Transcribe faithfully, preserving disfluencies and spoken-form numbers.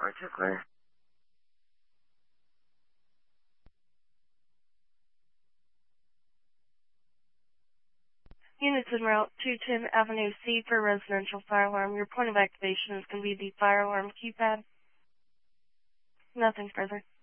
particular. Units en route, two ten Avenue C for residential fire alarm. Your point of activation is going to be the fire alarm keypad. Nothing further.